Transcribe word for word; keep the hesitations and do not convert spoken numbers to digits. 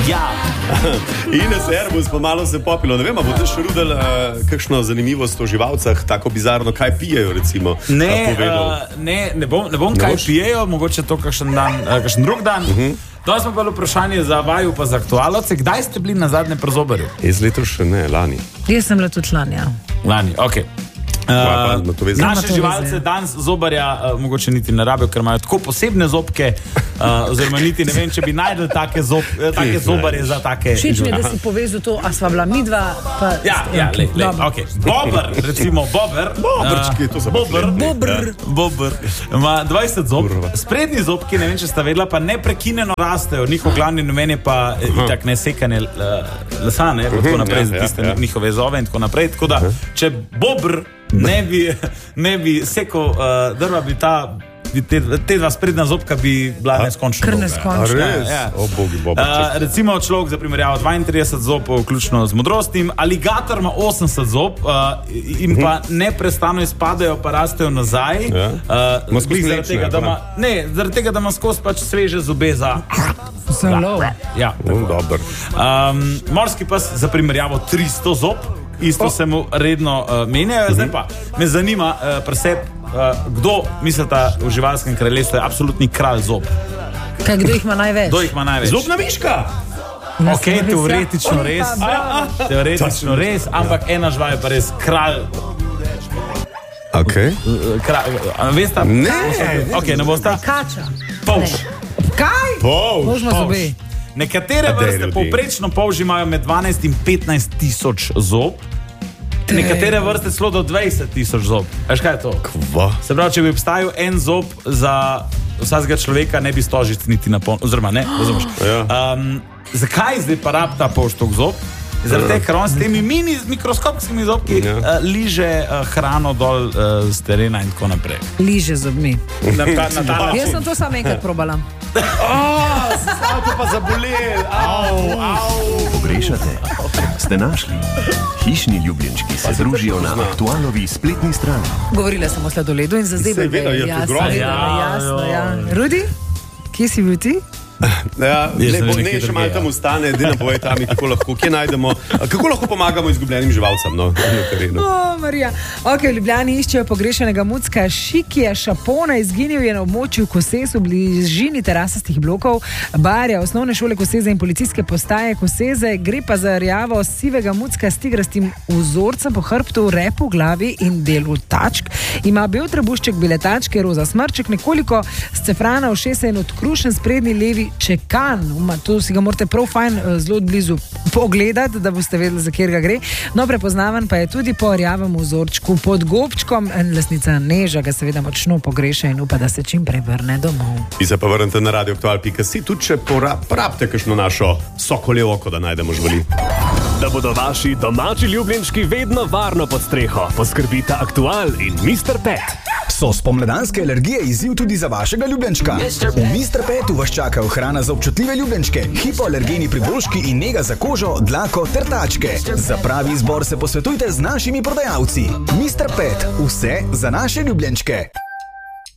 Ja. Ines Airbus, pa malo se popilo. Ne vem, boste še rudili uh, kakšno zanimivost o živalcah, tako bizarno, kaj pijejo, recimo? Ne, uh, ne, ne bom, ne bom ne kaj boš? Pijejo, mogoče to kakšen dan, uh, kakšen drug dan. Uh-huh. To smo pa vprašanje za vaju, pa za aktualce. Kdaj ste bili na zadnje pri zobarju? Iz letos še ne, lani. Jaz sem bila tudi lani, ja. Lani, okej. Okay. Uh, naše živalce danes zobarja uh, mogoče niti ne rabijo, ker imajo tako posebne zobke, uh, oziroma niti ne vem, če bi najdel take, zob, take zobarje za take Všeč mi je, da si povezal to, a sva bila midva, pa... Ja, ja, lej, lej, ok. Bober, recimo bober. Bobrčki, to so bober. Bober. Bober. Ima dvajset zob. Sprednji zobki, ne vem, če sta vedela, pa neprekinjeno rastejo. Njihov glavni namen je pa itak nesekanje lesa, ne, tako naprej, za tiste njihove zove in tako naprej. Tako da, če bober ne bi, ne bi sekal uh, drva, bi ta Te, te dva sprednja zobka bi bila neskončno dolga. Kar neskončno. Ja, ja. O, bogi, bogi, uh, recimo človek za primerjavo dvaintrideset zob, vključno z modrostim, aligator ima osemdeset zob uh, in pa neprestano izpadajo, pa rastejo nazaj. Ja. Uh, zaradi tega, da ima, ne, zaradi tega, da ima skozi pač sveže zobe za... Zelo. Ja, dobro. Um, morski pes za primerjavo tristo zob, isto oh. se mu redno uh, menjajo. Zdaj pa me zanima uh, preseb, Uh, kdo, mislite, v živalskem kraljestvu je absolutni kralj zob? Kaj, kdo jih ima največ? Kdo jih ima največ? Zobna miška! Ok, teoretično res, teoretično res, ampak ena žival je pa res kralj. Ok. Kralj, veste? Ne! Ok, ne boste? Kača. Polž. Kaj? Polž. Polž ima zobe. Nekatere vrste povprečno polž imajo med dvanajst in petnajst tisoč zob. Nekatere vrste celo do dvajset tisoč zob. Veš, kaj je to? Kva? Se pravi, če bi obstajal en zob za vsakega človeka, ne bi stožic niti na polno. Oziroma, ne, razumeš. Ja. Um, zakaj zdaj pa rab ta polž tok zob? Zaradi tega, ker on s temi mini, mikroskopskimi zobki ja. uh, liže uh, hrano dol uh, z terena in tako naprej. Liže zobmi. Na ta, na ta Jaz sem to samo enkrat probala. Oh, to pa zabolel. Au, au. Pogrešate? Ste našli? Hišni ljubljenčki se družijo na Aktualovi spletni strani. Govorila sem o sladoledu in za zdaj vedno je to grozno. Jasno, ja. Rudi, kje si bil ti? Ja, ne, bo, ne še malo tam ustane, da nam povej tam, kako lahko, kje najdemo, kako lahko pomagamo izgubljenim živalcem, no, na terenu. O, Marija. Ok, v Ljubljani iščejo pogrešanega mucka Šikija Šapona, izginil je na območju Koses v bližini terasastih blokov Barja, osnovne šole Koseze in policijske postaje Koseze. Gre pa za rjavo sivega mucka s tigrastim vzorcem po hrbtu, repu, glavi in delu tačk. Ima bel trebušček, bele tačke, roza smrček, nekoliko scefrana ušesa in odkrušen sprednji levi čekan. Uma, to si ga morate prav fajn zelo blizu pogledati, da boste vedeli, za kjer ga gre. No, prepoznaven pa je tudi po rjavem vzorčku pod gobčkom. Lastnica Neža ga seveda močno pogreša in upa, da se čim prej vrne domov. In se pa vrnete na radio aktual pika si, tudi če porabite kakšno našo sokolje oko, da najdemo živali. Da bodo vaši domači ljubljenčki vedno varno pod streho, poskrbita Aktual in mister Pet. So spomladanske alergije izziv tudi za vašega ljubljenčka? V mister Petu vas čakajo hrana za občutljive ljubljenčke, hipoalergeni priboljški in nega za kožo, dlako ter tačke. Za pravi izbor se posvetujte z našimi prodajalci. mister Pet, vse za naše ljubljenčke.